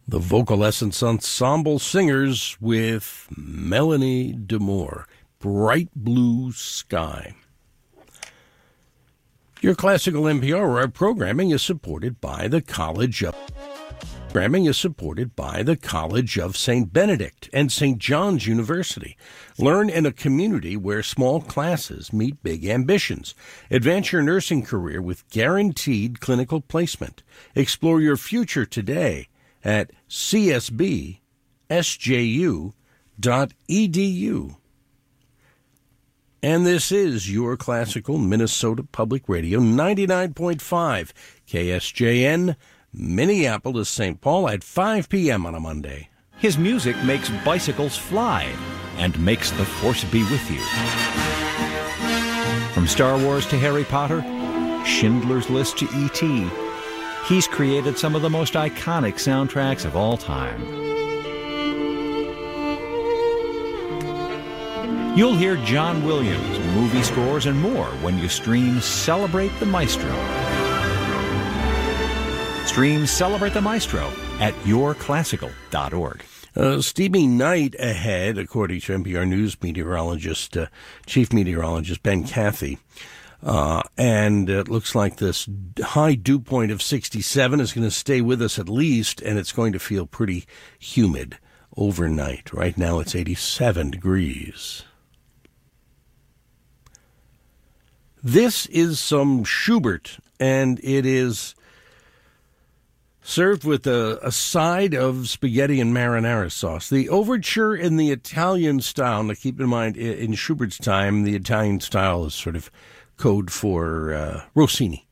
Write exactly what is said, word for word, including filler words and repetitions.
The Vocal Essence Ensemble Singers with Melanie DeMore, Bright Blue Sky. Your classical N P R programming is supported by the College of Programming is supported by the College of Saint Benedict and Saint John's University. Learn in a community where small classes meet big ambitions. Advance your nursing career with guaranteed clinical placement. Explore your future today at c s b s j u dot e d u. And this is your classical Minnesota Public Radio, ninety-nine point five K S J N, Minneapolis, Saint Paul at five p.m. on a Monday. His music makes bicycles fly and makes the Force be with you. From Star Wars to Harry Potter, Schindler's List to E T, he's created some of the most iconic soundtracks of all time. You'll hear John Williams, movie scores, and more when you stream Celebrate the Maestro. Stream Celebrate the Maestro at your classical dot org. Uh, steamy night ahead, according to N P R News meteorologist, uh, Chief Meteorologist Ben Cathy. Uh, and it looks like this high dew point of sixty-seven is going to stay with us at least, and it's going to feel pretty humid overnight. Right now it's eighty-seven degrees. This is some Schubert, and it is served with a, a side of spaghetti and marinara sauce. The overture in the Italian style. Now, keep in mind, in Schubert's time, the Italian style is sort of code for uh, Rossini.